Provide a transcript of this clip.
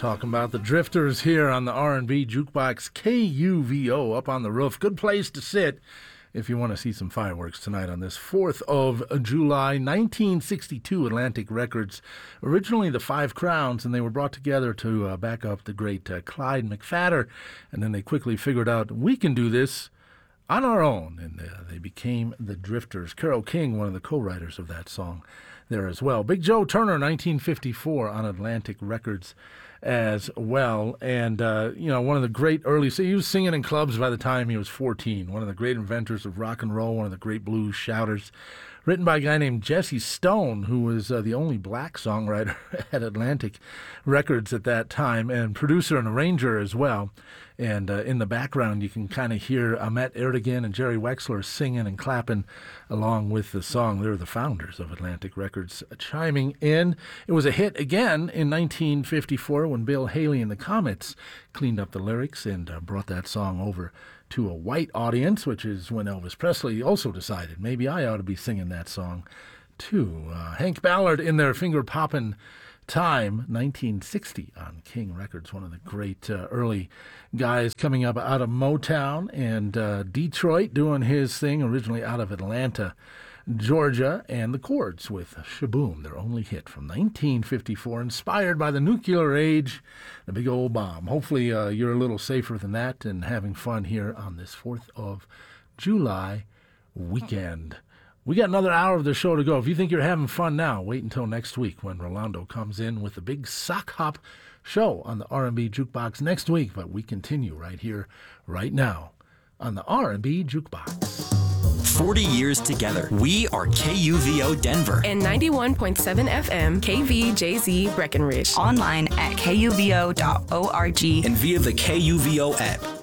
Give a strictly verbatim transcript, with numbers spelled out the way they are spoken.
talking about the Drifters here on the R and B Jukebox, K U V O, up on the roof. Good place to sit if you want to see some fireworks tonight on this fourth of July, nineteen sixty-two, Atlantic Records. Originally the Five Crowns, and they were brought together to uh, back up the great uh, Clyde McPhatter, and then they quickly figured out, we can do this on our own, and uh, they became the Drifters. Carole King, one of the co-writers of that song there as well. Big Joe Turner, nineteen fifty-four, on Atlantic Records as well. And, uh, you know, one of the great early, so he was singing in clubs by the time he was fourteen, one of the great inventors of rock and roll, one of the great blues shouters, written by a guy named Jesse Stone, who was uh, the only black songwriter at Atlantic Records at that time, and producer and arranger as well. And uh, in the background, you can kind of hear Ahmet Ertegun and Jerry Wexler singing and clapping along with the song. They're the founders of Atlantic Records chiming in. It was a hit again in nineteen fifty-four when Bill Haley and the Comets cleaned up the lyrics and uh, brought that song over to a white audience, which is when Elvis Presley also decided, maybe I ought to be singing that song too. Uh, Hank Ballard in their finger-popping time, nineteen sixty on King Records, one of the great uh, early guys coming up out of Motown, and uh, Detroit doing his thing, originally out of Atlanta, Georgia, and the Chords with Shaboom, their only hit from nineteen fifty-four, inspired by the nuclear age, the big old bomb. Hopefully uh, you're a little safer than that and having fun here on this fourth of July weekend. We got another hour of the show to go. If you think you're having fun now, wait until next week when Rolando comes in with the big sock hop show on the R and B Jukebox next week. But we continue right here, right now on the R and B Jukebox. forty years together. We are K U V O Denver. And ninety-one point seven F M K V J Z Breckenridge. Online at K U V O dot org. And via the K U V O app.